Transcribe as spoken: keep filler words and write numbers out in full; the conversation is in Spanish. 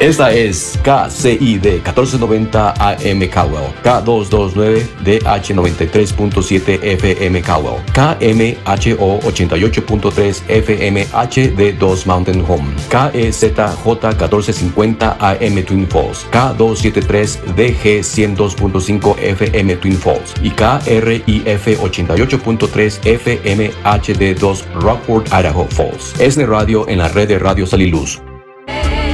Esta es K C I D catorce noventa A M Caldwell, K doscientos veintinueve D H noventa y tres punto siete F M Caldwell, K M H O ochenta y ocho punto tres F M H D dos Mountain Home, K E Z J catorce cincuenta A M Twin Falls, K doscientos setenta y tres D G ciento dos punto cinco F M Twin Falls y K R I F ochenta y ocho punto tres F M H D dos Rockford, Idaho Falls. Es de radio en la red de Radio Sal y Luz.